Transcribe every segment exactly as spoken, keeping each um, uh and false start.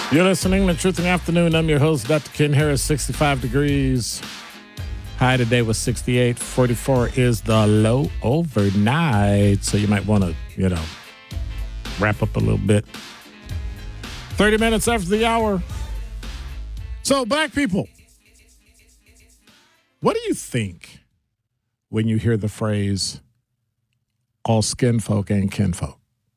You're listening to Truth in the Afternoon. I'm your host, Doctor Ken Harris, sixty-five degrees. High today was sixty-eight. forty-four is the low overnight. So you might want to, you know, wrap up a little bit. thirty minutes after the hour. So, black people, what do you think when you hear the phrase, all skin folk ain't kinfolk?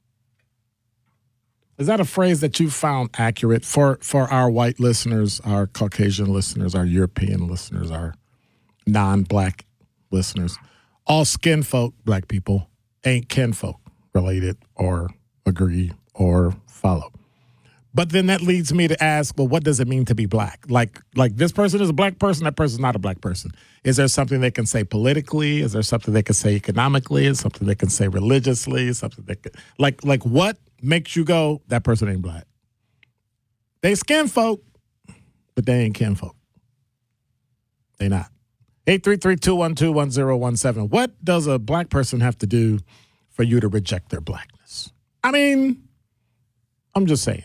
Is that a phrase that you found accurate for, for our white listeners, our Caucasian listeners, our European listeners, our non-black listeners? All skin folk, black people, ain't kinfolk related or agree or follow. But then that leads me to ask, well, what does it mean to be black? Like, like this person is a black person, that person's not a black person. Is there something they can say politically? Is there something they can say economically? Is something they can say religiously? Is something they can, like, like what makes you go, that person ain't black? They skin folk, but they ain't kinfolk. They not. eight three three, two one two, one zero one seven. What does a black person have to do for you to reject their blackness? I mean, I'm just saying.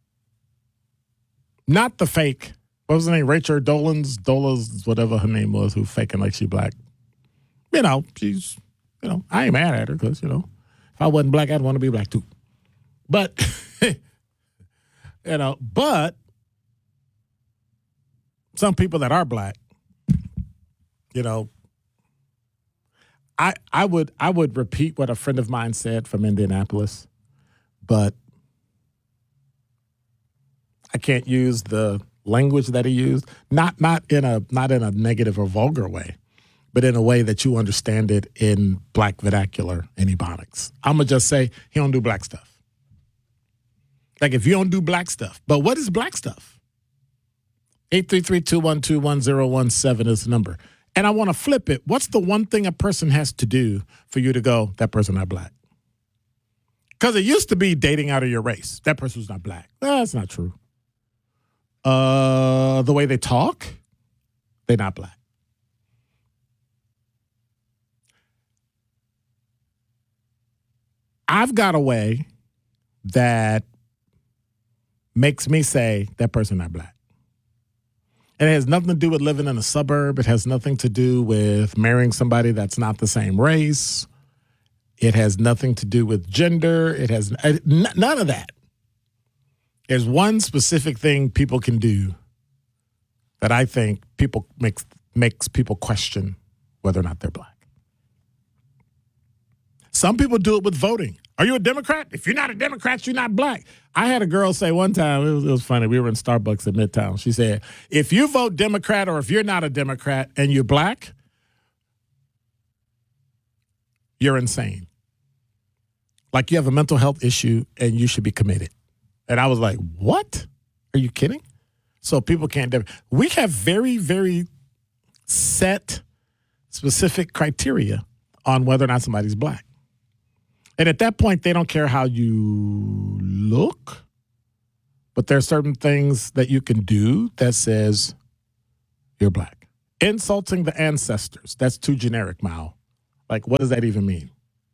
Not the fake. What was her name? Rachel Dolans, Dolas, whatever her name was, who faking like she black. You know, she's, you know, I ain't mad at her because, you know, if I wasn't black, I'd want to be black too. But, you know, but some people that are black, you know, I I would I would repeat what a friend of mine said from Indianapolis, but I can't use the language that he used, not not in a not in a negative or vulgar way, but in a way that you understand it in black vernacular and ebonics. I'm gonna just say he don't do black stuff. Like if you don't do black stuff, but what is black stuff? eight three three, two one two, one zero one seven is the number. And I want to flip it. What's the one thing a person has to do for you to go, that person not black? Because it used to be dating out of your race. That person's not black. That's not true. Uh, the way they talk, they're not black. I've got a way that makes me say that person not black. And it has nothing to do with living in a suburb. It has nothing to do with marrying somebody that's not the same race. It has nothing to do with gender. It has n- none of that. There's one specific thing people can do that I think people makes makes people question whether or not they're black. Some people do it with voting. Are you a Democrat? If you're not a Democrat, you're not black. I had a girl say one time, it was, it was funny, we were in Starbucks at Midtown. She said, if you vote Democrat or if you're not a Democrat and you're black, you're insane. Like you have a mental health issue and you should be committed. And I was like, what? Are you kidding? So people can't. We have very, very set, specific criteria on whether or not somebody's black. And at that point, they don't care how you look, but there are certain things that you can do that says you're black. Insulting the ancestors, that's too generic, Mao. Like, what does that even mean?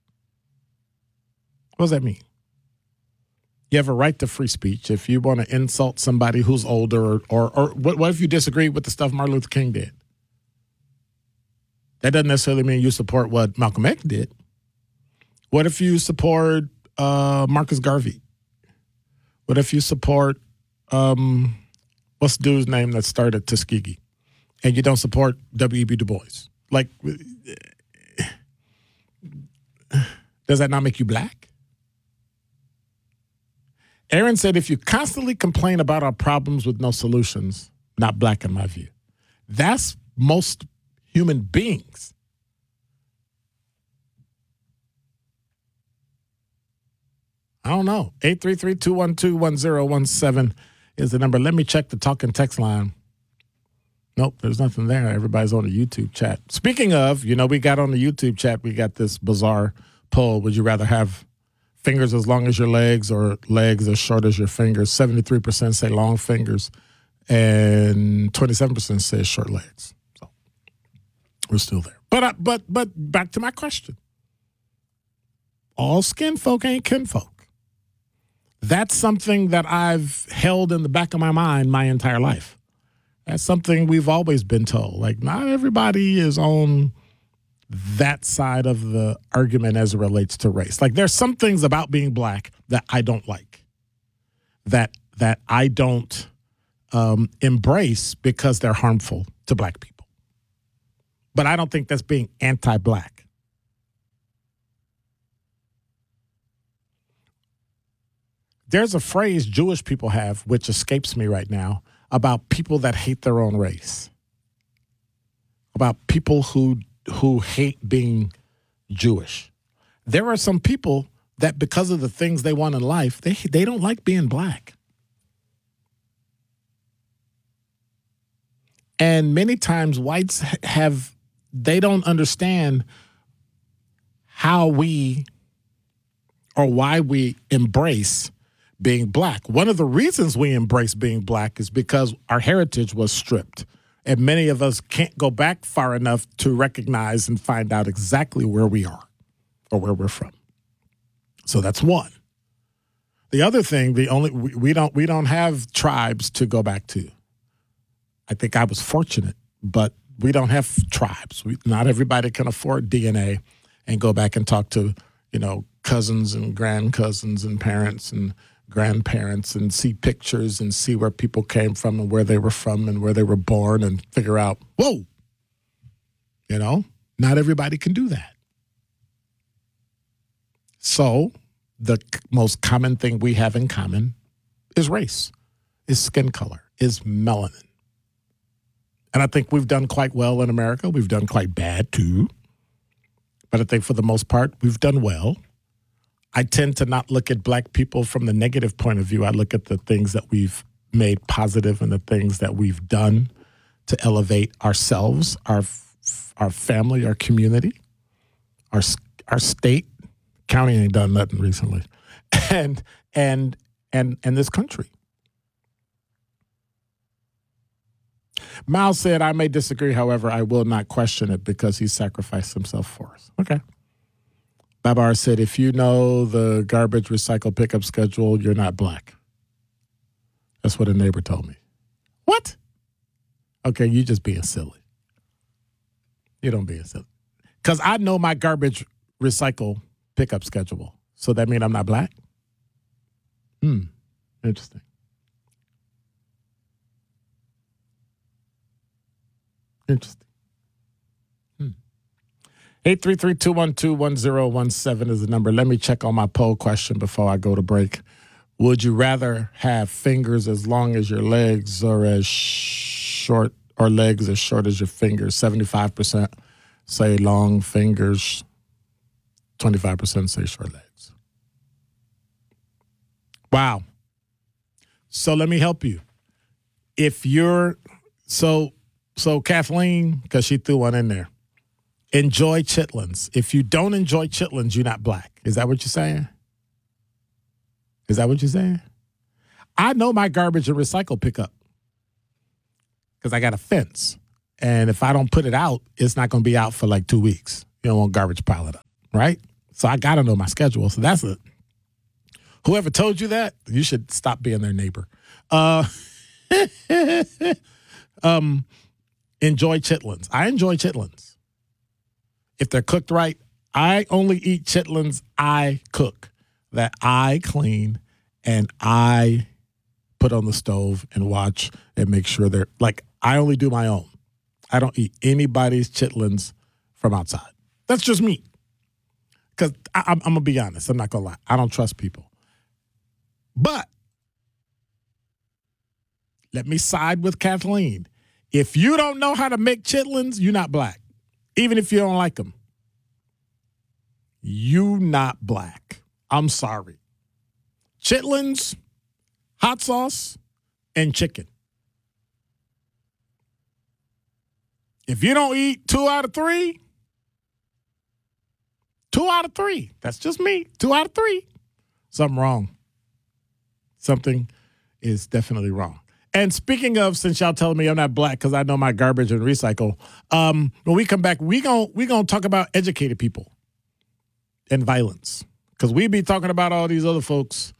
What does that mean? You have a right to free speech. If you want to insult somebody who's older, or, or, or what, what if you disagree with the stuff Martin Luther King did? That doesn't necessarily mean you support what Malcolm X did. What if you support uh, Marcus Garvey? What if you support, um, what's the dude's name that started Tuskegee? And you don't support W E B Du Bois? Like, does that not make you black? Aaron said, if you constantly complain about our problems with no solutions, not black in my view. That's most human beings. I don't know. eight three three, two one two, one zero one seven is the number. Let me check the talk and text line. Nope, there's nothing there. Everybody's on the YouTube chat. Speaking of, you know, we got on the YouTube chat, we got this bizarre poll. Would you rather have fingers as long as your legs or legs as short as your fingers? seventy-three percent say long fingers and twenty-seven percent say short legs. So we're still there. But, uh, but, but back to my question. All skin folk ain't kinfolk. That's something that I've held in the back of my mind my entire life. That's something we've always been told. Like, not everybody is on that side of the argument as it relates to race. Like, there's some things about being black that I don't like, that that I don't um, embrace because they're harmful to black people. But I don't think that's being anti-black. There's a phrase Jewish people have, which escapes me right now, about people that hate their own race, about people who who hate being Jewish. There are some people that, because of the things they want in life, they they don't like being black. And many times whites have, they don't understand how we or why we embrace being black. One of the reasons we embrace being black is because our heritage was stripped. And many of us can't go back far enough to recognize and find out exactly where we are or where we're from. So that's one. The other thing, the only we, we don't we don't have tribes to go back to. I think I was fortunate, but we don't have tribes. We, not everybody can afford D N A and go back and talk to, you know, cousins and grandcousins and parents and grandparents and see pictures and see where people came from and where they were from and where they were born and figure out, whoa, you know, not everybody can do that. So the c- most common thing we have in common is race, is skin color, is melanin. And I think we've done quite well in America. We've done quite bad too. But I think for the most part, we've done well. I tend to not look at black people from the negative point of view. I look at the things that we've made positive and the things that we've done to elevate ourselves, our our family, our community, our our state. County ain't done nothing recently, and and and and this country. Mal said, "I may disagree, however, I will not question it because he sacrificed himself for us." Okay. Babar said, if you know the garbage recycle pickup schedule, you're not black. That's what a neighbor told me. What? Okay, you just being silly. You don't being silly. Because I know my garbage recycle pickup schedule. So that means I'm not black? Hmm, interesting. Interesting. eight three three, two one two, one zero one seven is the number. Let me check on my poll question before I go to break. Would you rather have fingers as long as your legs or as short, or legs as short as your fingers? seventy-five percent say long fingers, twenty-five percent say short legs. Wow. So let me help you. If you're, so, so Kathleen, because she threw one in there. Enjoy chitlins. If you don't enjoy chitlins, you're not black. Is that what you're saying? Is that what you're saying? I know my garbage and recycle pickup because I got a fence. And if I don't put it out, it's not going to be out for like two weeks. You don't want garbage pile it up, right? So I got to know my schedule. So that's it. Whoever told you that, you should stop being their neighbor. Uh, um, enjoy chitlins. I enjoy chitlins. If they're cooked right, I only eat chitlins I cook, that I clean and I put on the stove and watch and make sure they're, like, I only do my own. I don't eat anybody's chitlins from outside. That's just me. Because I'm, I'm going to be honest. I'm not going to lie. I don't trust people. But let me side with Kathleen. If you don't know how to make chitlins, you're not black. Even if you don't like them. You not black. I'm sorry. Chitlins, hot sauce, and chicken. If you don't eat two out of three, two out of three. That's just me. Two out of three. Something wrong. Something is definitely wrong. And speaking of, since y'all telling me I'm not black because I know my garbage and recycle, um, when we come back, we gon' we gonna talk about educated people and violence. Because we be talking about all these other folks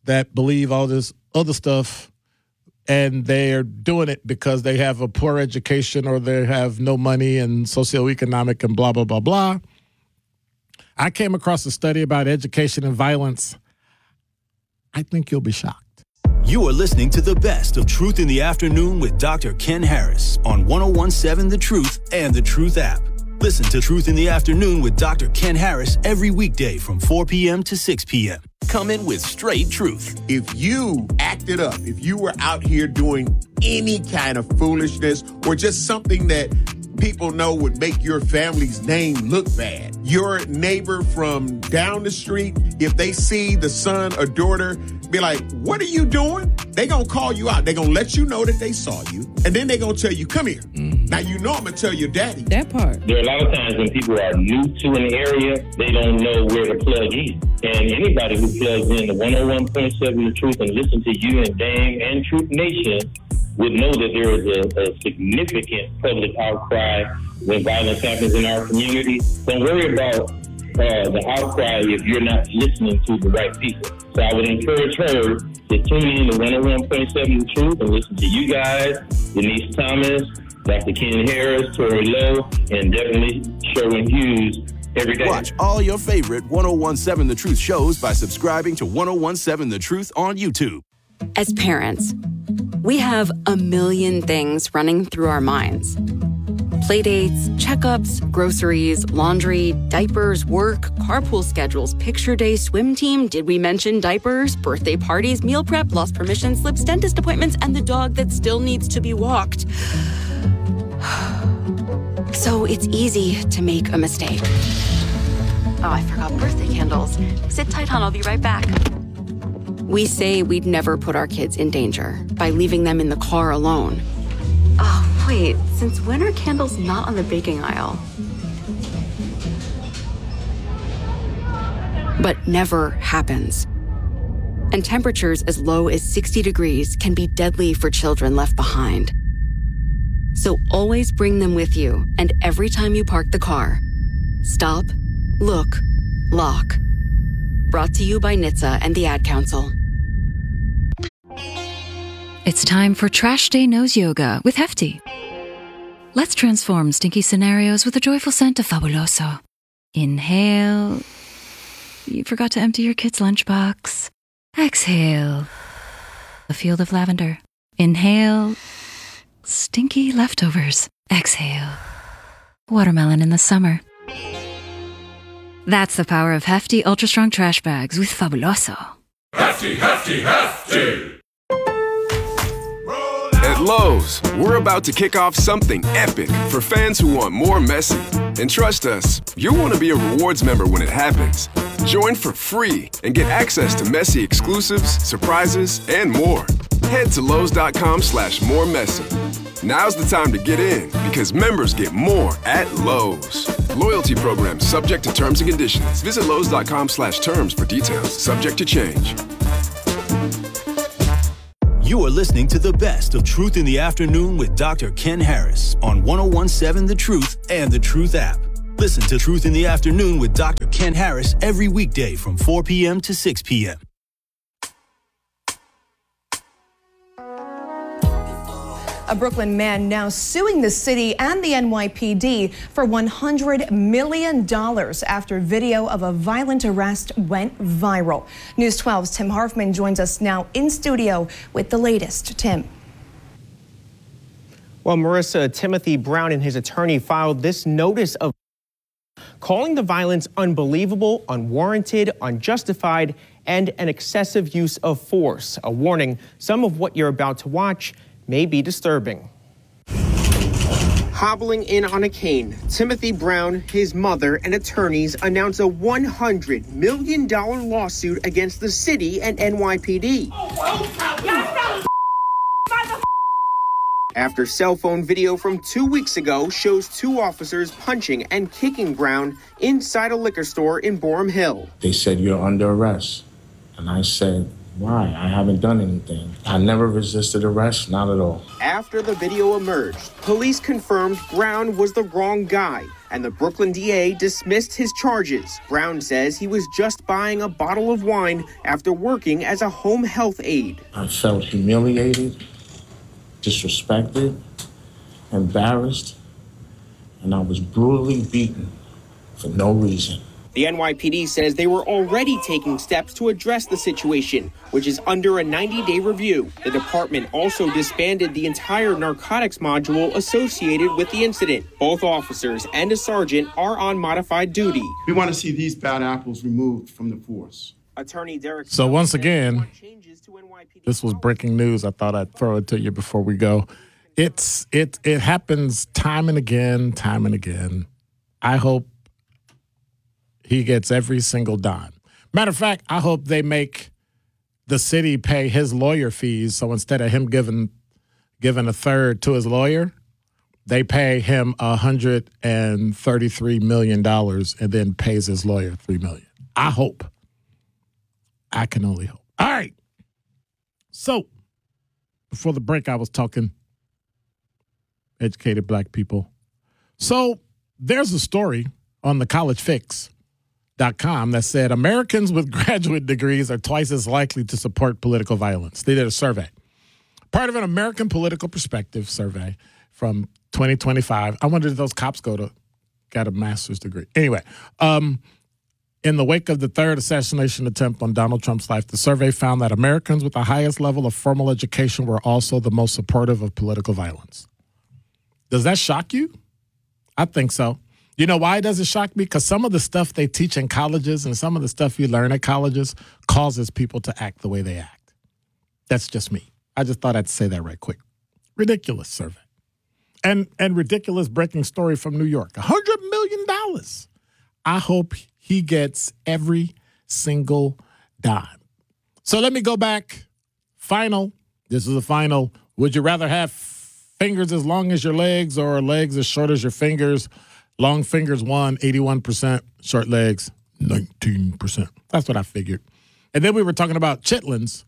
that believe all this other stuff, and they're doing it because they have a poor education or they have no money and socioeconomic and blah, blah, blah, blah. I came across a study about education and violence. I think you'll be shocked. You are listening to the best of Truth in the Afternoon with Doctor Ken Harris on one oh one point seven The Truth and The Truth app. Listen to Truth in the Afternoon with Doctor Ken Harris every weekday from four p.m. to six p.m. Come in with straight truth. If you acted up, if you were out here doing any kind of foolishness or just something that people know would make your family's name look bad, your neighbor from down the street, if they see the son or daughter, be like, what are you doing? They gonna call you out. They gonna let you know that they saw you. And then they gonna tell you, come here. Mm-hmm. Now you know I'm gonna tell your daddy. That part. There are a lot of times when people are new to an area, they don't know where to plug in. And anybody who plugs in to one oh one point seven The Truth and listen to you and Dame and Truth Nation would know that there is a, a significant public outcry when violence happens in our community. Don't worry about uh, the outcry if you're not listening to the right people. So I would encourage her to tune in to one oh one point seven The Truth and listen to you guys, Denise Thomas, Doctor Ken Harris, Tori Lowe, and definitely Sherwin Hughes every day. Watch all your favorite one oh one point seven The Truth shows by subscribing to one oh one point seven The Truth on YouTube. As parents, we have a million things running through our minds. Playdates, checkups, groceries, laundry, diapers, work, carpool schedules, picture day, swim team, did we mention diapers, birthday parties, meal prep, lost permission slips, dentist appointments, and the dog that still needs to be walked. So it's easy to make a mistake. Oh, I forgot birthday candles. Sit tight, hon, I'll be right back. We say we'd never put our kids in danger by leaving them in the car alone. Oh, wait, since when are candles not on the baking aisle? But never happens. And temperatures as low as sixty degrees can be deadly for children left behind. So always bring them with you, and every time you park the car, stop, look, lock. Brought to you by N H T S A and the Ad Council. It's time for Trash Day Nose Yoga with Hefty. Let's transform stinky scenarios with a joyful scent of Fabuloso. Inhale. You forgot to empty your kid's lunchbox. Exhale. A field of lavender. Inhale. Stinky leftovers. Exhale. Watermelon in the summer. That's the power of Hefty Ultra Strong Trash Bags with Fabuloso. Hefty, Hefty, Hefty! At Lowe's, we're about to kick off something epic for fans who want more Messi. And trust us, you'll want to be a rewards member when it happens. Join for free and get access to Messi exclusives, surprises, and more. Head to Lowe's.com slash more Messi. Now's the time to get in because members get more at Lowe's. Loyalty program subject to terms and conditions. Visit Lowe's.com slash terms for details. Subject to change. You are listening to the best of Truth in the Afternoon with Doctor Ken Harris on one oh one point seven The Truth and The Truth app. Listen to Truth in the Afternoon with Doctor Ken Harris every weekday from four p.m. to six p.m. A Brooklyn man now suing the city and the N Y P D for one hundred million dollars after video of a violent arrest went viral. News twelve's Tim Harfman joins us now in studio with the latest. Tim. Well, Marissa, Timothy Brown and his attorney filed this notice of calling the violence unbelievable, unwarranted, unjustified, and an excessive use of force. A warning, some of what you're about to watch may be disturbing. Hobbling in on a cane, Timothy Brown, his mother, and attorneys announce a one hundred million dollars lawsuit against the city and N Y P D. After cell phone video from two weeks ago shows two officers punching and kicking Brown inside a liquor store in Boerum Hill. They said, "You're under arrest." And I said, Why? I haven't done anything. I never resisted arrest, not at all. After the video emerged, police confirmed Brown was the wrong guy, and the Brooklyn D A dismissed his charges. Brown says he was just buying a bottle of wine after working as a home health aide. I felt humiliated, disrespected, embarrassed, and I was brutally beaten for no reason. The N Y P D says they were already taking steps to address the situation, which is under a ninety-day review. The department also disbanded the entire narcotics module associated with the incident. Both officers and a sergeant are on modified duty. We want to see these bad apples removed from the force. Attorney Derek. So once again, this was breaking news. I thought I'd throw it to you before we go. It's it it happens time and again, time and again. I hope he gets every single dime. Matter of fact, I hope they make the city pay his lawyer fees. So instead of him giving giving a third to his lawyer, they pay him one hundred thirty-three million dollars and then pays his lawyer three million dollars. I hope. I can only hope. All right. So before the break, I was talking educated black people. So there's a story on the college fix dot com that said Americans with graduate degrees are twice as likely to support political violence. They did a survey. Part of an American Political Perspective survey from twenty twenty-five. I wonder if those cops go to got a master's degree. Anyway, um, in the wake of the third assassination attempt on Donald Trump's life, the survey found that Americans with the highest level of formal education were also the most supportive of political violence. Does that shock you? I think so. You know why does it shock me? Because some of the stuff they teach in colleges and some of the stuff you learn at colleges causes people to act the way they act. That's just me. I just thought I'd say that right quick. Ridiculous survey. And and ridiculous breaking story from New York. one hundred million dollars. I hope he gets every single dime. So let me go back. Final. This is the final. Would you rather have fingers as long as your legs or legs as short as your fingers? Long fingers won, eighty-one percent. Short legs, nineteen percent. That's what I figured. And then we were talking about chitlins.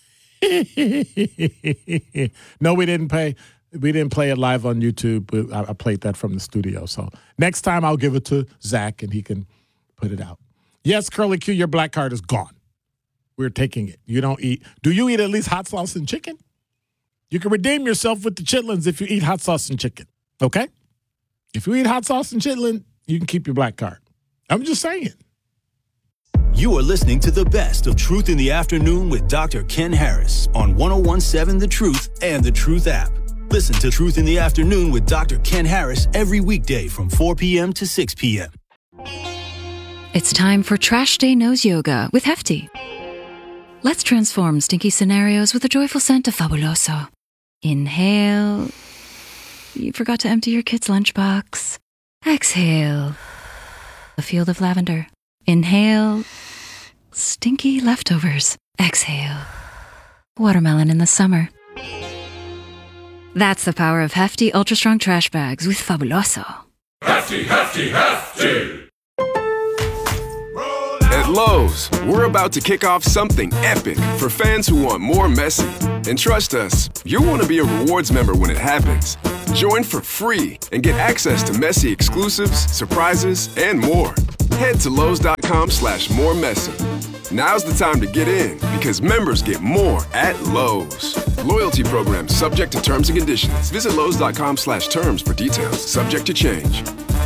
No, we didn't pay. We didn't play it live on YouTube. I, I played that from the studio. So next time I'll give it to Zach and he can put it out. Yes, Curly Q, your black card is gone. We're taking it. You don't eat. Do you eat at least hot sauce and chicken? You can redeem yourself with the chitlins if you eat hot sauce and chicken. Okay? If you eat hot sauce and chitlin, you can keep your black card. I'm just saying. You are listening to the best of Truth in the Afternoon with Doctor Ken Harris on one oh one point seven The Truth and The Truth app. Listen to Truth in the Afternoon with Doctor Ken Harris every weekday from four p.m. to six p.m. It's time for Trash Day Nose Yoga with Hefty. Let's transform stinky scenarios with a joyful scent of Fabuloso. Inhale. You forgot to empty your kid's lunchbox. Exhale. A field of lavender. Inhale. Stinky leftovers. Exhale. Watermelon in the summer. That's the power of Hefty Ultra Strong Trash Bags with Fabuloso. Hefty, hefty, hefty! At Lowe's, we're about to kick off something epic for fans who want more messy. And trust us, you'll want to be a rewards member when it happens. Join for free and get access to messy exclusives, surprises, and more. Head to Lowe's.com slash more messy. Now's the time to get in because members get more at Lowe's. Loyalty program subject to terms and conditions. Visit Lowe's.com slash terms for details. Subject to change.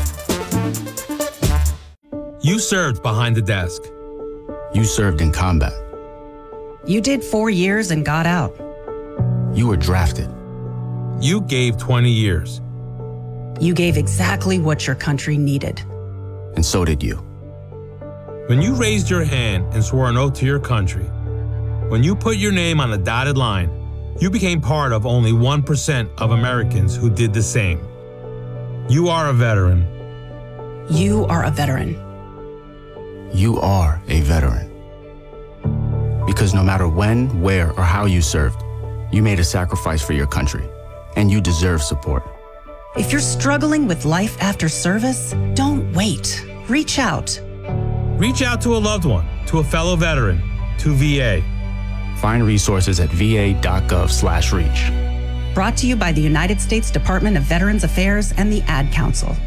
You served behind the desk. You served in combat. You did four years and got out. You were drafted. You gave twenty years. You gave exactly what your country needed. And so did you. When you raised your hand and swore an oath to your country, when you put your name on a dotted line, you became part of only one percent of Americans who did the same. You are a veteran. You are a veteran. You are a veteran. Because no matter when, where, or how you served, you made a sacrifice for your country, and you deserve support. If you're struggling with life after service, don't wait. Reach out. Reach out to a loved one, to a fellow veteran, to V A. Find resources at va.gov slash reach. Brought to you by the United States Department of Veterans Affairs and the Ad Council.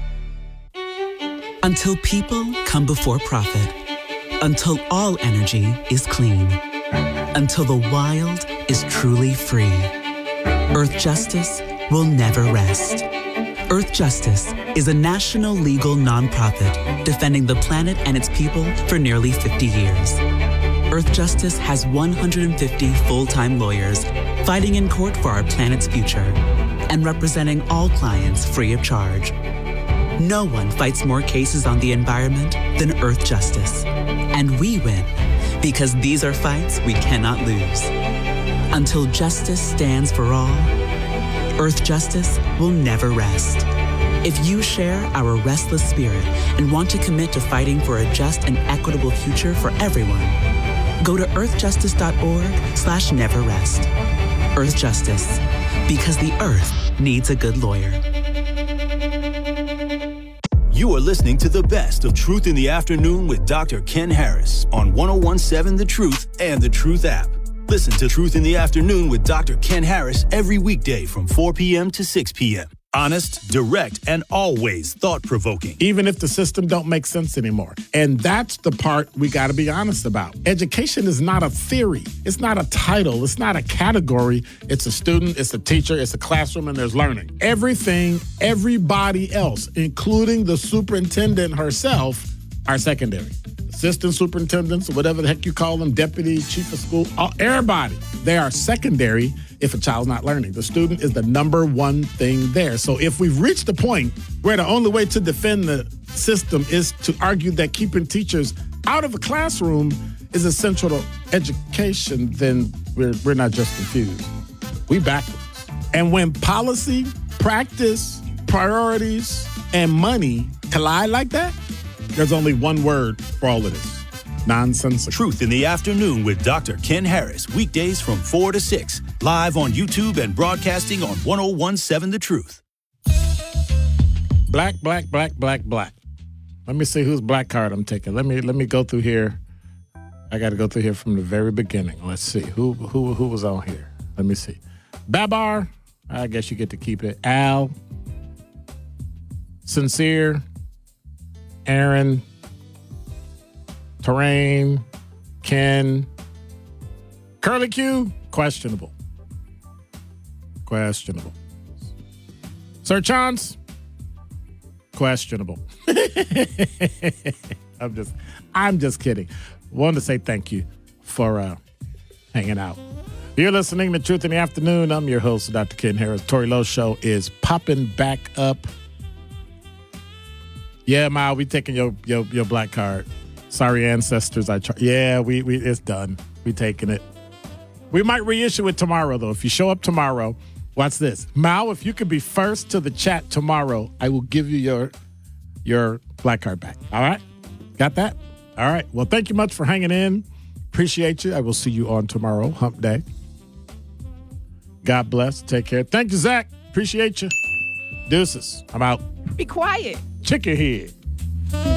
Until people come before profit. Until all energy is clean. Until the wild is truly free. Earth Justice will never rest. Earth Justice is a national legal nonprofit defending the planet and its people for nearly fifty years. Earth Justice has one hundred fifty full-time lawyers fighting in court for our planet's future and representing all clients free of charge. No one fights more cases on the environment than Earth Justice. And we win because these are fights we cannot lose. Until justice stands for all, Earth Justice will never rest. If you share our restless spirit and want to commit to fighting for a just and equitable future for everyone, go to earthjustice.org slash never rest. Earth Justice, because the earth needs a good lawyer. You are listening to the best of Truth in the Afternoon with Doctor Ken Harris on one oh one seven The Truth and The Truth app. Listen to Truth in the Afternoon with Doctor Ken Harris every weekday from four p.m. to six p.m. Honest, direct, and always thought-provoking. Even if the system don't make sense anymore. And that's the part we got to be honest about. Education is not a theory. It's not a title. It's not a category. It's a student, it's a teacher, it's a classroom, and there's learning. Everything, everybody else, including the superintendent herself, are secondary. Assistant superintendents, or whatever the heck you call them, deputy, chief of school, all, everybody, they are secondary if a child's not learning. The student is the number one thing there. So if we've reached the point where the only way to defend the system is to argue that keeping teachers out of a classroom is essential to education, then we're, we're not just confused. We backwards. And when policy, practice, priorities, and money collide like that, there's only one word for all of this. Nonsense. Truth in the Afternoon with Doctor Ken Harris. Weekdays from four to six. Live on YouTube and broadcasting on one oh one seven The Truth. Black, black, black, black, black. Let me see whose black card I'm taking. Let me let me go through here. I got to go through here from the very beginning. Let's see. Who who who was on here? Let me see. Babar. I guess you get to keep it. Al. Sincere. Aaron, Terrain, Ken, Curly Q, questionable. Questionable. Sir Chance, questionable. I'm just, I'm just kidding. Wanted to say thank you for uh, hanging out. You're listening to Truth in the Afternoon. I'm your host, Doctor Ken Harris. Tory Lowe Show is popping back up. Yeah, Ma, we taking your your your black card. Sorry, ancestors. I try. Yeah, we we it's done. We taking it. We might reissue it tomorrow, though. If you show up tomorrow, watch this. Mao, if you could be first to the chat tomorrow, I will give you your your black card back. All right? Got that? All right. Well, thank you much for hanging in. Appreciate you. I will see you on tomorrow, hump day. God bless. Take care. Thank you, Zach. Appreciate you. Deuces. I'm out. Be quiet. Check your head.